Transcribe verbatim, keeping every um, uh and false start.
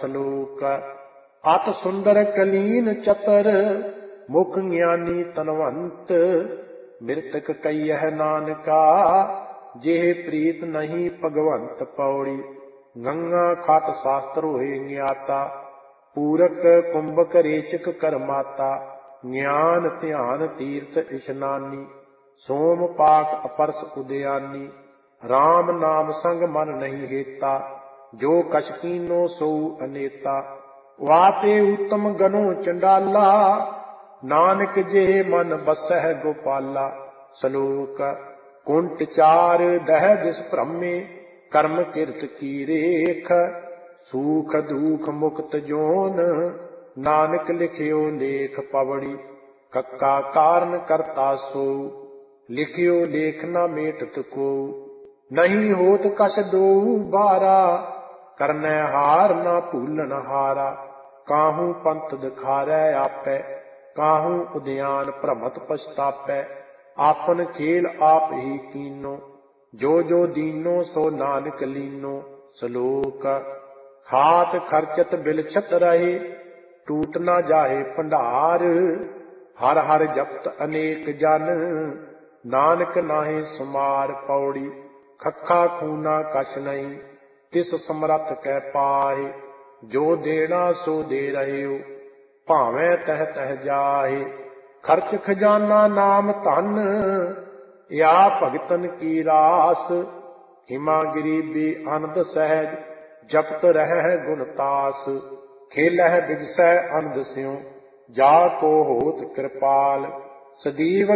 ਸਲੋਕ। ਅਤ ਸੁੰਦਰ ਕਲੀਨ ਚਤਰ ਮੁਖ ਗਿਆਨੀ ਤਨਵੰਤ। ਮ੍ਰਿਤਕ ਕਈਐ ਨਾਨਕਾ ਜਿਹ ਪ੍ਰੀਤ ਨਹੀਂ ਭਗਵੰਤ। ਪੌੜੀ। ਗੰਗਾ ਖਟ ਸ਼ਾਸਤਰ ਹੋਏ ਗਿਆਤਾ ਪੂਰਕ ਕੁੰਭਕ ਰੇਚਕ ਕਰਮਾਤਾ। ਗਿਆਨ ਧਿਆਨ ਤੀਰਥ ਇਸ਼ਨਾਨੀ ਸੋਮ ਪਾਕ ਅਪਰਸ ਉਦਿਆਨੀ। ਰਾਮ ਨਾਮ ਸੰਗ ਮਨ ਨਹੀਂ ਹੇਤਾ ਜੋ ਕਛ ਕੀਨੋ ਸੋ ਅਨੇਤਾ। ਵਾਤੇ ਉੱਤਮ ਗਨੋ ਚੰਡਾਲਾ ਨਾਨਕ ਜੇ ਮਨ ਬਸਹਿ ਗੋਪਾਲਾ। ਸਲੋਕ। ਕੁੰਟ ਚਾਰ ਦਹਿ ਦਿਸ ਭ੍ਰਮੇ ਕਰਮ ਕਿਰਤ ਕੀ ਰੇਖ। ਸੂਖ ਦੂਖ ਮੁਕਤ ਜੋਨ ਨਾਨਕ ਲਿਖਿਓ ਲੇਖ। ਪਵੜੀ। ਕੱਕਾ ਕਾਰਨ ਕਰਤਾ ਸੋ ਲਿਖਿਓ ਲੇਖ ਨਾ ਮੇਟਤ ਕੋ। ਨਹੀਂ ਹੋਤ ਕਛ ਦੋਊ ਬਾਰਾ ਕਰਨੈ ਹਾਰ ਨਾ ਭੂਲਨ ਹਾਰਾ। ਕਾਹੂ ਪੰਥ ਦਿਖਾਰੈ ਆਪੈ ਕਾਹੂ ਉਦਿਆਨ ਭ੍ਰਮਤ ਪਛਤਾਪੈ। ਆਪਨ ਖੇਲ ਆਪ ਹੀ ਕੀਨੋ ਜੋ ਜੋ ਦੀਨੋ ਸੋ ਨਾਨਕ ਲੀਨੋ। ਸਲੋਕ। ਖਾਤ ਖਰਚਤ ਬਿਲਛਤ ਰਹੇ ਟੂਟ ਨਾ ਜਾਹੇ ਭੰਡਾਰ। ਹਰ ਹਰ ਜਪਤ ਅਨੇਕ ਜਨ ਨਾਨਕ ਨਾਹੀ ਸੁਮਾਰ। ਪੌੜੀ। ਖੱਖਾ ਖੂਨਾ ਕਛ ਨਹੀਂ ਤਿਸ ਸਮਰੱਥ ਕੈ ਪਾਹੇ। ਜੋ ਦੇਣਾ ਸੋ ਦੇ ਰਹਿਓ ਭਾਵੇਂ ਤਹ ਤਹ ਜਾਹੇ। ਖਰਚ ਖਜ਼ਾਨਾ ਨਾਮ ਧਨ ਯਾ ਭਗਤਨ ਕੀ ਰਾਸ। ਹਿਮਾ ਗਰੀਬੀ ਅਨੰਦ ਸਹਿਜ ਜਪਤ ਰਹਿ ਗੁਣ ਤਾਸ। ਖੇਲਹਿ ਬਿਗਸੈ ਅਨੰਦ ਸਿਉ ਜਾ ਕੋ ਹੋਤ ਕਿਰਪਾਲ। ਸਦੀਵ